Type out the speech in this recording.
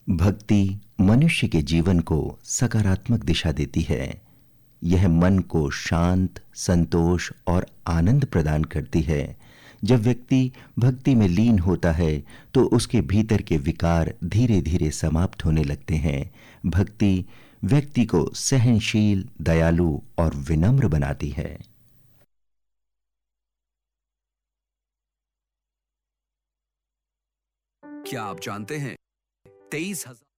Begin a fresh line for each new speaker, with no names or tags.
भक्ति मनुष्य के जीवन को सकारात्मक दिशा देती है। यह मन को शांत, संतोष और आनंद प्रदान करती है। जब व्यक्ति भक्ति में लीन होता है तो उसके भीतर के विकार धीरे-धीरे समाप्त होने लगते हैं। भक्ति व्यक्ति को सहनशील, दयालु और विनम्र बनाती है।
क्या आप जानते हैं 23,000